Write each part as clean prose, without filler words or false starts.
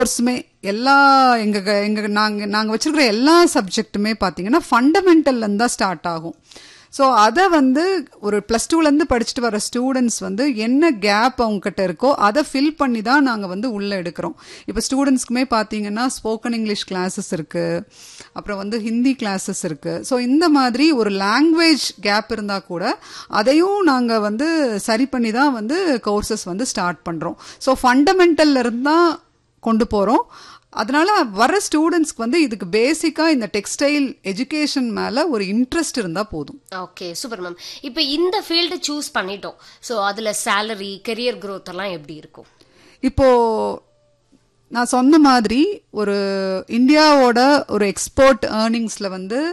கோர்ஸுமே எல்லா நாங்க வச்சிருக்கிற எல்லா சப்ஜெக்ட்டுமே பாத்தீங்கன்னா ஃபண்டமெண்டல்ல இருந்து தான் ஸ்டார்ட் ஆகும். ஸோ அதை வந்து ஒரு ப்ளஸ் டூலேருந்து படிச்சுட்டு வர ஸ்டூடெண்ட்ஸ் வந்து என்ன கேப் அவங்ககிட்ட இருக்கோ அதை ஃபில் பண்ணி தான் நாங்கள் வந்து உள்ளே எடுக்கிறோம். இப்போ ஸ்டூடெண்ட்ஸ்க்குமே பார்த்தீங்கன்னா ஸ்போக்கன் இங்கிலீஷ் கிளாஸஸ் இருக்குது, அப்புறம் வந்து ஹிந்தி கிளாஸஸ் இருக்குது. ஸோ இந்த மாதிரி ஒரு லாங்குவேஜ் கேப் இருந்தால் கூட அதையும் நாங்கள் வந்து சரி பண்ணி தான் வந்து கோர்சஸ் வந்து ஸ்டார்ட் பண்ணுறோம். ஸோ ஃபண்டமெண்டல்ல இருந்து தான் கொண்டு போகிறோம். அதனால வர ஸ்டூடெண்ட்ஸ்க்கு வந்து இதுக்கு பேசிக்கா இந்த டெக்ஸ்டைல் எஜுகேஷன் மேல ஒரு இன்ட்ரெஸ்ட் இருந்தா போதும். Okay, super ma'am. இப்போ இந்த ஃபீல்டு சூஸ் பண்ணிட்டோம், ஸோ அதுல சேலரி, கெரியர் growth எல்லாம் எப்படி இருக்கும்? இப்போ நான் சொன்ன மாதிரி ஒரு இந்தியாவோட ஒரு எக்ஸ்போர்ட் ஏர்னிங்ஸ்ல வந்து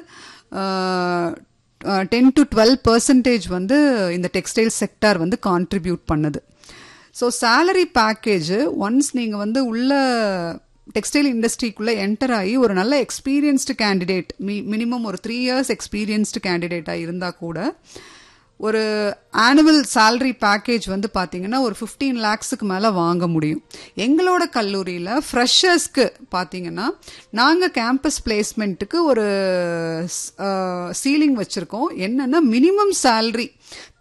10 to 12% வந்து இந்த டெக்ஸ்டைல் செக்டார் வந்து கான்ட்ரிபியூட் பண்ணுது. ஸோ சேலரி பேக்கேஜ் ஒன்ஸ் நீங்கள் வந்து உள்ள டெக்ஸ்டைல் இண்டஸ்ட்ரிக்குள்ளே என்டர் ஆகி ஒரு நல்ல எக்ஸ்பீரியன்ஸ்டு கேண்டிடேட், மினிமம் ஒரு 3 years எக்ஸ்பீரியன்ஸ்டு கேண்டிடேட்டாக இருந்தால் கூட ஒரு ஆனுவல் சேலரி பேக்கேஜ் வந்து பார்த்தீங்கன்னா ஒரு 15 lakhsக்கு மேலே வாங்க முடியும். எங்களோட கல்லூரியில் ஃப்ரெஷர்ஸ்க்கு பார்த்தீங்கன்னா நாங்கள் கேம்பஸ் பிளேஸ்மெண்ட்டுக்கு ஒரு சீலிங் வச்சுருக்கோம். என்னென்னா மினிமம் சேலரி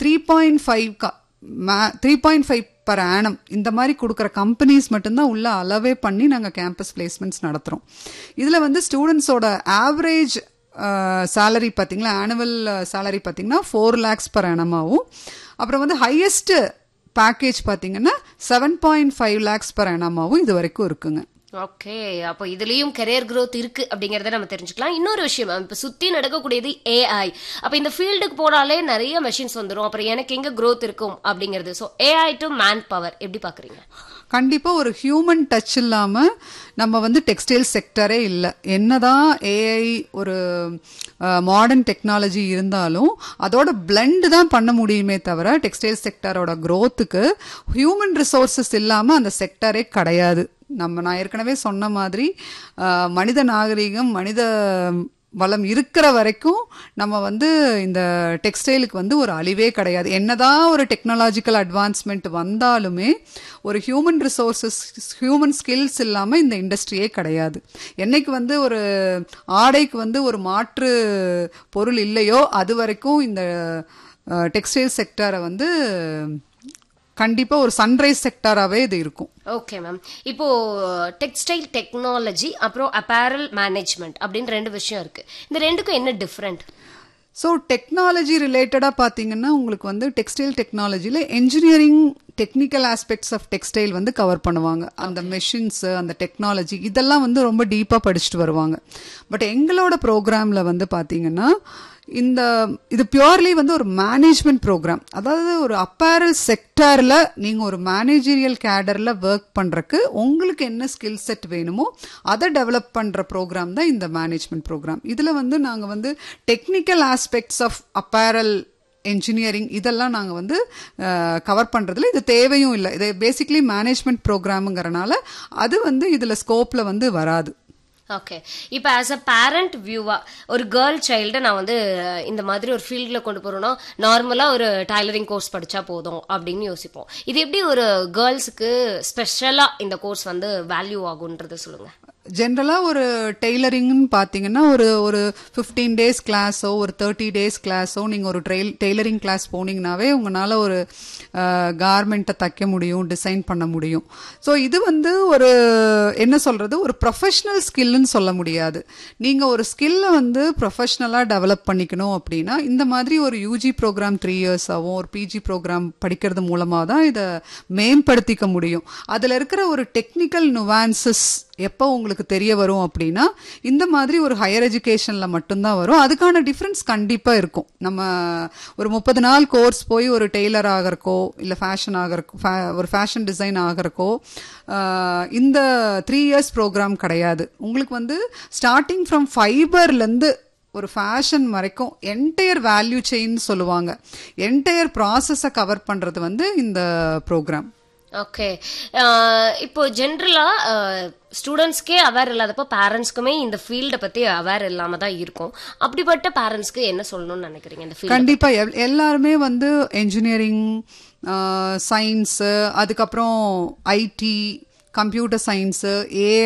3.5 per annum இந்த மாதிரி கொடுக்குற கம்பெனிஸ் மட்டும்தான் உள்ள அளவே பண்ணி நாங்கள் கேம்பஸ் பிளேஸ்மெண்ட்ஸ் நடத்துகிறோம். இதில் வந்து ஸ்டூடெண்ட்ஸோட ஆவரேஜ் சேலரி பார்த்தீங்களா, ஆனுவல் சேலரி பார்த்தீங்கன்னா 4 lakhs per annum ஆகும். அப்புறம் வந்து ஹையஸ்ட் பேக்கேஜ் பார்த்தீங்கன்னா 7.5 lakhs per annum ஆகும் இது வரைக்கும் இருக்குங்க. ஓகே, அப்போ இதுலயும் கெரியர் growth இருக்கு அப்படிங்கறத நம்ம தெரிஞ்சுக்கலாம். இன்னொரு விஷயம், இப்ப சுத்தி நடக்கக்கூடியது ஏஐ. அப்ப இந்த ஃபீல்டுக்கு போனாலே நிறைய மெஷின்ஸ் வந்துடும், அப்புறம் எனக்கு எங்க growth இருக்கும் அப்படிங்கிறது. So AI to man power எப்படி பாக்குறீங்க? கண்டிப்பா ஒரு ஹியூமன் டச் இல்லாம நம்ம வந்து டெக்ஸ்டைல் செக்டரே இல்லை. என்னதான் ஏஐ ஒரு மாடர்ன் டெக்னாலஜி இருந்தாலும் அதோட பிளெண்ட் தான் பண்ண முடியுமே தவிர டெக்ஸ்டைல் செக்டரோட growthக்கு ஹியூமன் ரிசோர்சஸ் இல்லாம அந்த செக்டரே கிடையாது. நான் ஏற்கனவே சொன்ன மாதிரி மனித நாகரிகம், மனித வளம் இருக்கிற வரைக்கும் நம்ம வந்து இந்த டெக்ஸ்டைலுக்கு வந்து ஒரு அழிவே கிடையாது. என்னதான் ஒரு டெக்னாலஜிக்கல் அட்வான்ஸ்மெண்ட் வந்தாலுமே ஒரு ஹியூமன் ரிசோர்சஸ், ஹியூமன் ஸ்கில்ஸ் இல்லாமல் இந்த இண்டஸ்ட்ரியே கிடையாது. என்னைக்கு வந்து ஒரு ஆடைக்கு வந்து ஒரு மாற்று பொருள் இல்லையோ அது வரைக்கும் இந்த டெக்ஸ்டைல் செக்டரை வந்து கண்டிப்பா ஒரு சன்ரைஸ் செக்டாராவே இது இருக்கும். ஓகே மேம், இப்போ டெக்ஸ்டைல் டெக்னாலஜி அப்புறம் அப்பேரல் மேனேஜ்மெண்ட் அப்படின்னு 2 விஷயம் இருக்கு. இந்த ரெண்டுக்கும் என்ன டிஃபரெண்ட்? ஸோ டெக்னாலஜி ரிலேட்டடாக பார்த்தீங்கன்னா உங்களுக்கு வந்து டெக்ஸ்டைல் டெக்னாலஜியில் engineering, technical aspects of textile வந்து கவர் பண்ணுவாங்க. அந்த மெஷின்ஸு, அந்த டெக்னாலஜி இதெல்லாம் வந்து ரொம்ப டீப்பாக படிச்சுட்டு வருவாங்க. பட் எங்களோட ப்ரோக்ராமில் வந்து பார்த்தீங்கன்னா இது பியூர்லி வந்து ஒரு மேனேஜ்மெண்ட் ப்ரோக்ராம். அதாவது ஒரு அப்பேரல் செக்டாரில் நீங்கள் ஒரு மேனேஜரியல் கேடரில் ஒர்க் பண்ணுறக்கு உங்களுக்கு என்ன ஸ்கில் செட் வேணுமோ அதை டெவலப் பண்ணுற ப்ரோக்ராம் தான் இந்த மேனேஜ்மெண்ட் ப்ரோக்ராம். இதில் வந்து நாங்கள் வந்து technical aspects of apparel, engineering இதெல்லாம் நாங்கள் வந்து கவர் பண்ணுறதுல இது தேவையும் இல்லை. இது பேசிக்லி மேனேஜ்மெண்ட் ப்ரோக்ராமுங்கிறனால அது வந்து இதில் ஸ்கோப்பில் வந்து வராது. ஓகே, இப்போ ஆஸ் அ பேரண்ட் வியூவா ஒரு கேர்ள் சைல்டை நான் வந்து இந்த மாதிரி ஒரு ஃபீல்டில் கொண்டு போகிறோன்னா நார்மலாக ஒரு டைலரிங் கோர்ஸ் படித்தா போதும் அப்படின்னு யோசிப்போம். இது எப்படி ஒரு கேர்ள்ஸுக்கு ஸ்பெஷலாக இந்த கோர்ஸ் வந்து வேல்யூ ஆகுன்றதை சொல்லுங்கள். ஜென்ரலாக ஒரு டெய்லரிங்னு பார்த்தீங்கன்னா ஒரு 15 days கிளாஸோ ஒரு 30 days கிளாஸோ நீங்கள் ஒரு டெய்லரிங் கிளாஸ் போனீங்கன்னாவே உங்களால் ஒரு கார்மெண்ட்டை தைக்க முடியும், டிசைன் பண்ண முடியும். ஸோ இது வந்து ஒரு என்ன சொல்கிறது, ஒரு ப்ரொஃபஷ்னல் ஸ்கில்லுன்னு சொல்ல முடியாது. நீங்கள் ஒரு ஸ்கில்லை வந்து ப்ரொஃபஷ்னலாக டெவலப் பண்ணிக்கணும் அப்படின்னா இந்த மாதிரி ஒரு யூஜி ப்ரோக்ராம் 3 years ஆகும், ஒரு பிஜி ப்ரோக்ராம் படிக்கிறது மூலமாக தான் இதை மேம்படுத்திக்க முடியும். அதில் இருக்கிற ஒரு டெக்னிக்கல் நுவான்சஸ் எப்போ உங்களுக்கு தெரிய வரும் அப்படின்னா இந்த மாதிரி ஒரு ஹையர் எஜுகேஷனில் மட்டும்தான் வரும். அதுக்கான டிஃப்ரென்ஸ் கண்டிப்பாக இருக்கும். நம்ம ஒரு 30 நாள் கோர்ஸ் போய் ஒரு டெய்லர் ஆகிறக்கோ இல்லை ஃபேஷன் ஆகிறக்கோ, ஒரு ஃபேஷன் டிசைன் ஆகிறக்கோ இந்த 3 years ப்ரோக்ராம் கிடையாது. உங்களுக்கு வந்து ஸ்டார்டிங் ஃப்ரம் ஃபைபர்லேருந்து ஒரு ஃபேஷன் வரைக்கும் என்டையர் வேல்யூ செயின் சொல்லுவாங்க, என்டையர் ப்ராசஸை கவர் பண்ணுறது வந்து இந்த ப்ரோக்ராம். ஓகே, இப்போ ஜென்ரலா ஸ்டூடெண்ட்ஸ்க்கே அவேர் இல்லாதப்போ பேரண்ட்ஸ்க்குமே இந்த ஃபீல்டை பத்தி அவேர் இல்லாம தான் இருக்கும். அப்படிப்பட்ட பேரண்ட்ஸ்க்கு என்ன சொல்லணும்னு நினைக்கிறீங்க இந்த ஃபீல்ட்? கண்டிப்பா எல்லாருமே வந்து என்ஜினியரிங், சயின்ஸ், அதுக்கப்புறம் ஐடி, கம்ப்யூட்டர் சயின்ஸு,